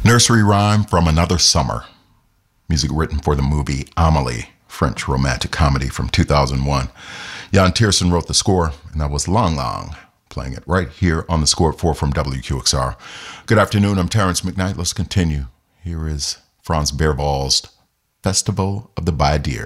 Nursery rhyme from Another Summer. Music written for the movie Amélie, French romantic comedy from 2001. Jan Tiersen wrote the score, and that was Lang Lang, playing it right here on the Score at 4 from WQXR. Good afternoon, I'm Terrence McKnight. Let's continue. Here is Frans Berwald's Festival of the Baadiers.